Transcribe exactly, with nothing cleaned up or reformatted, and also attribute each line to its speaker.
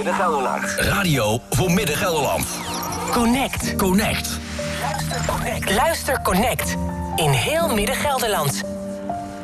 Speaker 1: Midden-Gelderland.
Speaker 2: Radio voor Midden-Gelderland.
Speaker 3: Connect.
Speaker 2: Connect.
Speaker 3: Luister Connect. Luister Connect. In heel Midden-Gelderland.